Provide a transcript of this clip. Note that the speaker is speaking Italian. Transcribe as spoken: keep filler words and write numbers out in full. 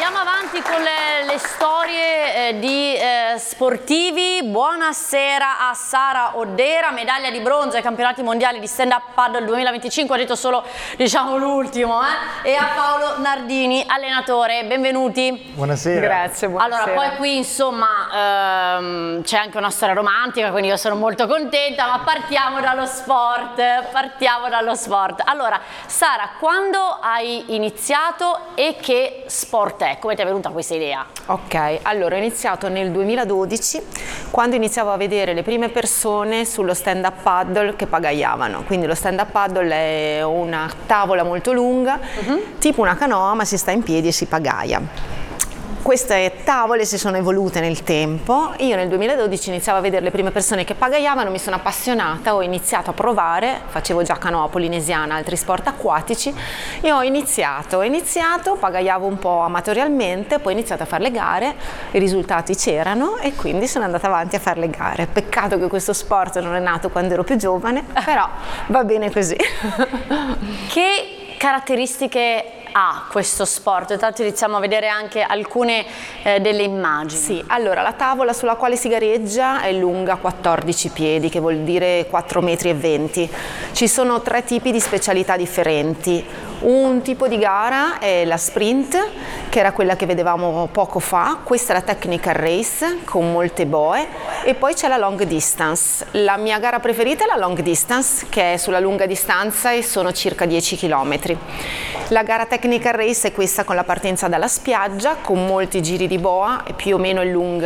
andiamo avanti con le, le storie eh, di eh, sportivi. Buonasera a Sara Oddera, medaglia di bronzo ai campionati mondiali di stand up paddle duemilaventicinque, ho detto solo diciamo l'ultimo, eh? E a Paolo Nardini, allenatore, benvenuti. Buonasera. Grazie, buonasera. Allora, poi qui insomma ehm, c'è anche una storia romantica, quindi io sono molto contenta, ma partiamo dallo sport, partiamo dallo sport. Allora, Sara, quando hai iniziato e che sport è? Come ti è venuta questa idea? Ok, allora ho iniziato nel duemiladodici, quando iniziavo a vedere le prime persone sullo stand-up paddle che pagaiavano. Quindi lo stand-up paddle è una tavola molto lunga, uh-huh. tipo una canoa, ma si sta in piedi e si pagaia. Queste tavole si sono evolute nel tempo. Io nel duemiladodici iniziavo a vedere le prime persone che pagaiavano, mi sono appassionata, ho iniziato a provare, facevo già canoa polinesiana, altri sport acquatici, e ho iniziato, ho iniziato, pagaiavo un po' amatorialmente, poi ho iniziato a fare le gare, i risultati c'erano e quindi sono andata avanti a fare le gare. Peccato che questo sport non è nato quando ero più giovane, però va bene così. Che caratteristiche ha questo sport? Tanto iniziamo a vedere anche alcune eh, delle immagini. Sì, allora la tavola sulla quale si gareggia è lunga quattordici piedi, che vuol dire quattro metri e venti. Ci sono tre tipi di specialità differenti. Un tipo di gara è la sprint, che era quella che vedevamo poco fa. Questa è la technical race con molte boe, e poi c'è la long distance. La mia gara preferita è la long distance, che è sulla lunga distanza e sono circa dieci chilometri. La gara technical race è questa con la partenza dalla spiaggia, con molti giri di boa, e più o meno è lunga